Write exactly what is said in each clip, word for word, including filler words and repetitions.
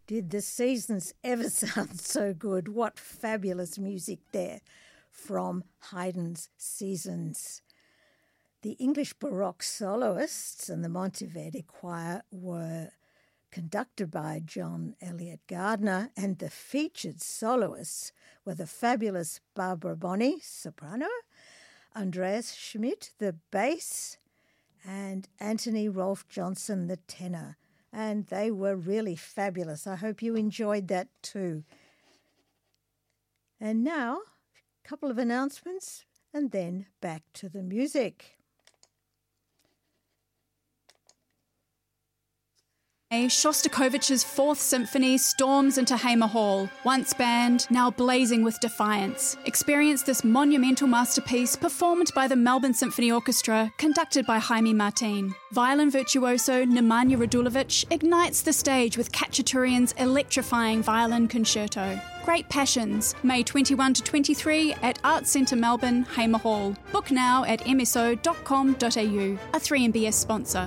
Did the Seasons ever sound so good? What fabulous music there from Haydn's Seasons. The English Baroque soloists and the Monteverdi Choir were conducted by John Elliott Gardner, and the featured soloists were the fabulous Barbara Bonney, soprano, Andreas Schmidt, the bass, and Anthony Rolfe Johnson, the tenor. And they were really fabulous. I hope you enjoyed that too. And now, a couple of announcements, and then back to the music. Shostakovich's Fourth Symphony storms into Hamer Hall. Once banned, now blazing with defiance. Experience this monumental masterpiece performed by the Melbourne Symphony Orchestra, conducted by Jaime Martin. Violin virtuoso Nemanja Radulovic ignites the stage with Khachaturian's electrifying violin concerto. Great Passions, May twenty-first to twenty-third at Arts Centre Melbourne, Hamer Hall. Book now at m s o dot com dot a u, a three M B S sponsor.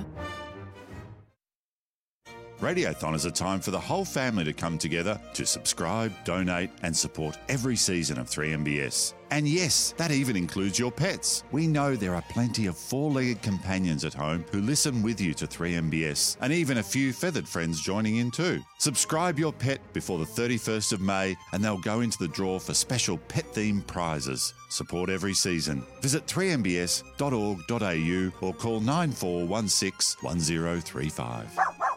Radiothon is a time for the whole family to come together to subscribe, donate and support every season of three M B S. And yes, that even includes your pets. We know there are plenty of four-legged companions at home who listen with you to three M B S, and even a few feathered friends joining in too. Subscribe your pet before the thirty-first of May and they'll go into the draw for special pet-themed prizes. Support every season. Visit three m b s dot org dot a u or call nine four one six one zero three five.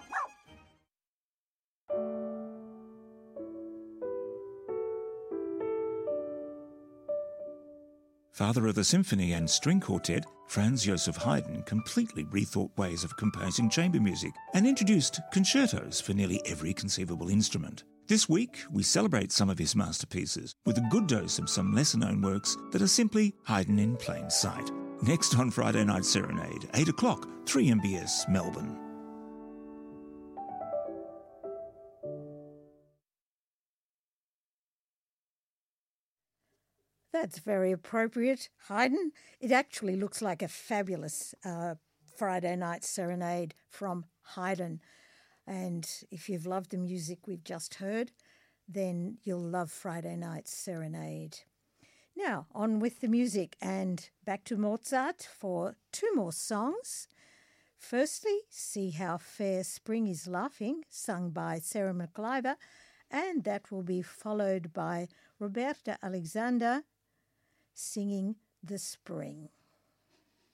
Father of the symphony and string quartet, Franz Joseph Haydn completely rethought ways of composing chamber music and introduced concertos for nearly every conceivable instrument. This week, we celebrate some of his masterpieces with a good dose of some lesser-known works that are simply Haydn in plain sight. Next on Friday Night Serenade, eight o'clock, three M B S, Melbourne. That's very appropriate, Haydn. It actually looks like a fabulous uh, Friday Night Serenade from Haydn. And if you've loved the music we've just heard, then you'll love Friday Night Serenade. Now, on with the music and back to Mozart for two more songs. Firstly, See How Fair Spring is Laughing, sung by Sarah McIver, and that will be followed by Roberta Alexander singing The Spring.